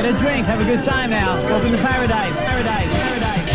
a drink, have a good time now. Welcome to paradise, paradise, paradise.